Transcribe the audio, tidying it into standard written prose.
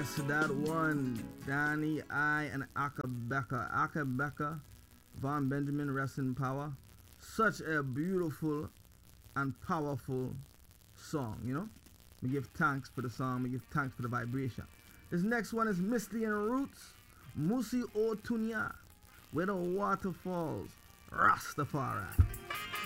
Yes, that one, Danny I and Akabeka. Akabeka, Von Benjamin, rest in power. Such a beautiful and powerful song, you know. We give thanks for the song, we give thanks for the vibration. This next one is Misty and Roots, Musi Otunya, where the waterfalls, Rastafari.